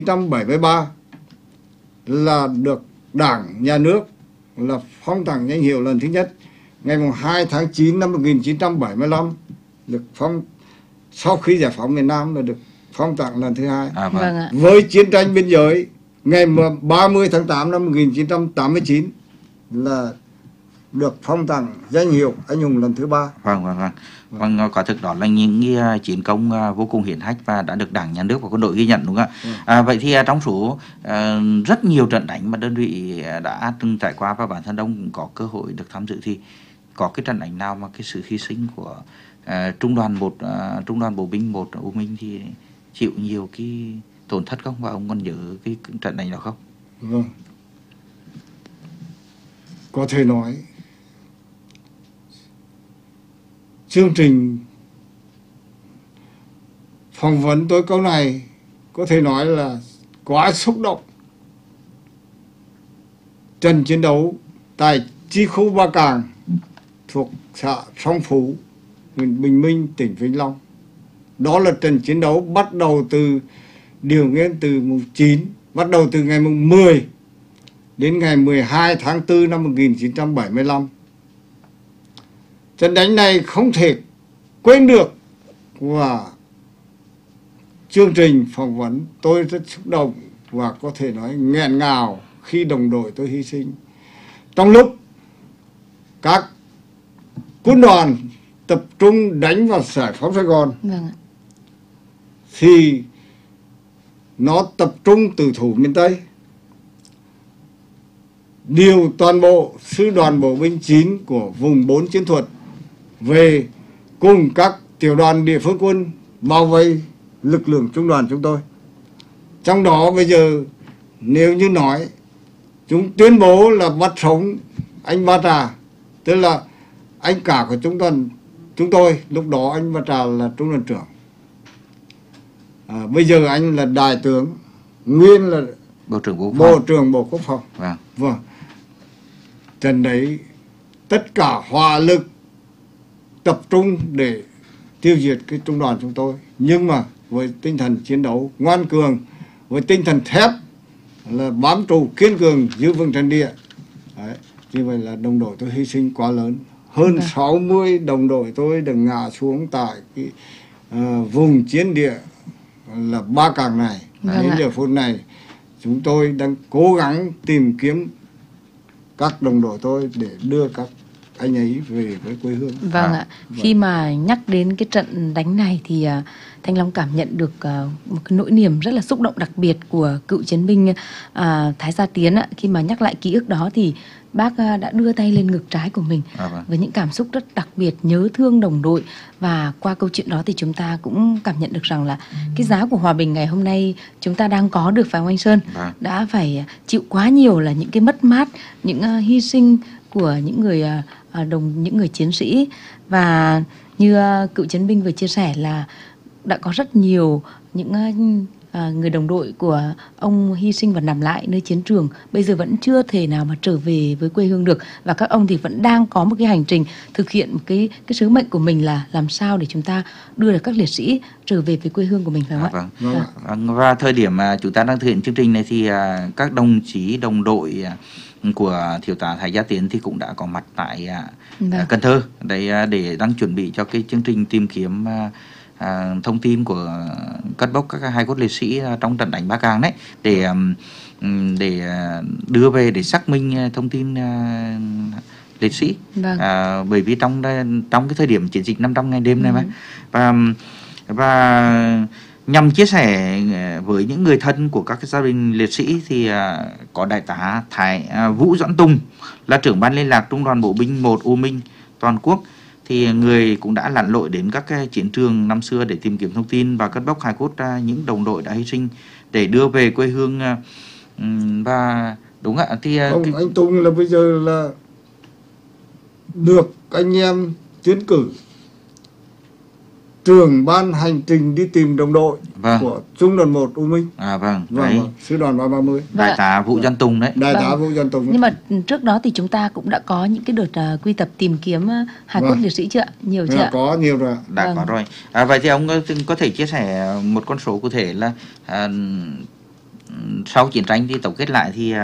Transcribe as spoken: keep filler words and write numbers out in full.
trăm bảy mươi ba là được Đảng, Nhà nước là phong tặng danh hiệu lần thứ nhất. Ngày hai tháng chín năm một nghìn chín trăm bảy mươi lăm được phong, sau khi giải phóng miền Nam là được phong tặng lần thứ hai. À, vâng. Vâng với chiến tranh biên giới ngày ba mươi tháng tám năm một nghìn chín trăm tám mươi chín là được phong tặng danh hiệu anh hùng lần thứ ba. Vâng, vâng, vâng. Vâng, quả thực đó là những cái chiến công vô cùng hiển hách và đã được Đảng, Nhà nước và quân đội ghi nhận, đúng không ạ? Ừ. À, vậy thì trong số uh, rất nhiều trận đánh mà đơn vị đã từng trải qua và bản thân ông cũng có cơ hội được tham dự, thì có cái trận đánh nào mà cái sự hy sinh của uh, trung đoàn một uh, trung đoàn bộ binh một U Minh thì chịu nhiều cái tổn thất không, và ông còn nhớ cái trận đánh đó không? Vâng, có thể nói chương trình phỏng vấn tôi câu này có thể nói là quá xúc động. Trận chiến đấu tại chi khu Ba Càng thuộc xã Song Phú, huyện Bình Minh, tỉnh Vĩnh Long. Đó là trận chiến đấu bắt đầu từ điều nghiên từ mùng chín, bắt đầu từ ngày mùng mười đến ngày mười hai tháng tư năm một nghìn chín trăm bảy mươi lăm. Trận đánh này không thể quên được, và chương trình phỏng vấn tôi rất xúc động và có thể nói nghẹn ngào khi đồng đội tôi hy sinh. Trong lúc các quân đoàn tập trung đánh vào giải phóng Sài Gòn, vâng ạ, thì nó tập trung từ thủ miền Tây, điều toàn bộ sư đoàn bộ binh chín của vùng bốn chiến thuật về cùng các tiểu đoàn địa phương quân bao vây lực lượng trung đoàn chúng tôi. Trong đó bây giờ nếu như nói chúng tuyên bố là bắt sống anh Ba Trà, tức là anh cả của trung đoàn chúng tôi, lúc đó anh Ba Trà là trung đoàn trưởng, à, bây giờ anh là đại tướng, nguyên là bộ trưởng bộ, bộ trưởng bộ quốc phòng. Vâng. Vâng. Trận đấy tất cả hỏa lực tập trung để tiêu diệt cái trung đoàn chúng tôi, nhưng mà với tinh thần chiến đấu ngoan cường, với tinh thần thép là bám trụ kiên cường giữ vững trận địa. Đấy, như vậy là đồng đội tôi hy sinh quá lớn, hơn Vâng. sáu mươi đồng đội tôi đã ngã xuống tại cái uh, vùng chiến địa là Ba Càng này. Vâng Đến ạ. giờ phút này chúng tôi đang cố gắng tìm kiếm các đồng đội tôi để đưa các anh ấy về với quê hương. Vâng À, ạ. Khi mà nhắc đến cái trận đánh này thì uh, Thanh Long cảm nhận được uh, một cái nỗi niềm rất là xúc động đặc biệt của cựu chiến binh uh, Thái Gia Tiến ạ. Khi mà nhắc lại ký ức đó thì bác uh, đã đưa tay lên ngực trái của mình À, vâng. với những cảm xúc rất đặc biệt, nhớ thương đồng đội. Và qua câu chuyện đó thì chúng ta cũng cảm nhận được rằng là cái giá của hòa bình ngày hôm nay chúng ta đang có được, phải không anh Sơn? Vâng. Đã phải chịu quá nhiều là những cái mất mát, những uh, hy sinh của những người uh, đồng những người chiến sĩ. Và như uh, cựu chiến binh vừa chia sẻ là đã có rất nhiều những uh, uh, người đồng đội của ông hy sinh và nằm lại nơi chiến trường, bây giờ vẫn chưa thể nào mà trở về với quê hương được, và các ông thì vẫn đang có một cái hành trình thực hiện một cái cái sứ mệnh của mình là làm sao để chúng ta đưa được các liệt sĩ trở về với quê hương của mình, phải không À, ạ? vâng. Vâng. Vâng. Và thời điểm mà chúng ta đang thực hiện chương trình này thì à, các đồng chí đồng đội à, của thiếu tá Thái Gia Tiến thì cũng đã có mặt tại à, Vâng. à, Cần Thơ để à, để đang chuẩn bị cho cái chương trình tìm kiếm à, à, thông tin của cất bốc các hài cốt liệt sĩ à, trong trận đánh Ba Càng đấy, để um, để à, đưa về để xác minh à, thông tin à, liệt sĩ. Vâng. À, bởi vì trong trong cái thời điểm chiến dịch năm trăm ngày đêm này Ừ. mà và và nhằm chia sẻ với những người thân của các gia đình liệt sĩ thì à, có đại tá Thái à, Vũ Doãn Tùng là trưởng ban liên lạc trung đoàn bộ binh một U Minh toàn quốc, thì người cũng đã lặn lội đến các cái chiến trường năm xưa để tìm kiếm thông tin và cất bốc hài cốt à, những đồng đội đã hy sinh để đưa về quê hương. À, và đúng ạ, thì à, Ông cái... anh Tùng là bây giờ là được anh em tiến cử trưởng ban hành trình đi tìm đồng đội Vâng. của trung đoàn một U Minh. À, vâng, Vâng, đấy. vâng, sư đoàn ba ba mươi. Đại tá Vũ Doãn Tùng đấy. Đại tá Vâng. Vũ Doãn Tùng. Nhưng mà trước đó thì chúng ta cũng đã có những cái đợt uh, quy tập tìm kiếm uh, hài cốt Vâng. liệt sĩ chưa ạ? Nhiều chưa Dạ, ạ? có nhiều rồi. Đã Vâng. có rồi. À, vậy thì ông có, có thể chia sẻ một con số cụ thể là à, sau chiến tranh thì tổng kết lại thì